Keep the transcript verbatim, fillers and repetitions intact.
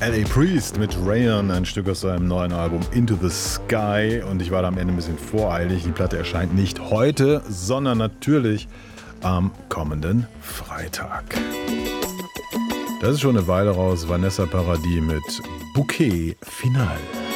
L A Priest mit Rayon, ein Stück aus seinem neuen Album Into the Sky. Und ich war da am Ende ein bisschen voreilig. Die Platte erscheint nicht heute, sondern natürlich am kommenden Freitag. Das ist schon eine Weile raus. Vanessa Paradis mit Bouquet Final.